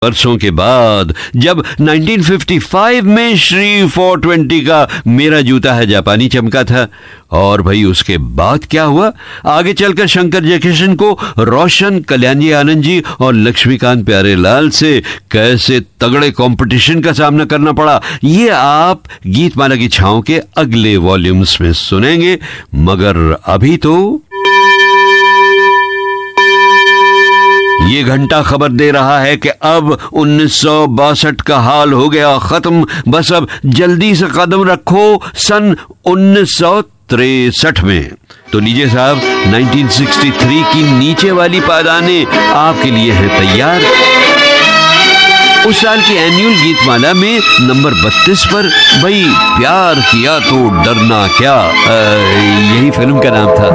वर्षों के बाद जब 1955 में श्री 420 का मेरा जूता है जापानी चमका था। और भाई उसके बाद क्या हुआ? आगे चलकर शंकर जयकिशन को रोशन कल्याणी आनंद जी और लक्ष्मीकांत प्यारेलाल से कैसे तगड़े कंपटीशन का सामना करना पड़ा, ये आप गीतमाला की छांव के अगले वॉल्यूम्स में सुनेंगे। मगर अभी तो ये घंटा खबर दे रहा है कि अब 1962 का हाल हो गया खत्म। बस अब जल्दी से कदम रखो सन 1963 में। तो लीजिए साहब, 1963 की नीचे वाली पायदानें आपके लिए हैं तैयार। उस साल की एनुअल गीतमाला में नंबर 32 पर भाई प्यार किया तो डरना क्या, यही फिल्म का नाम था।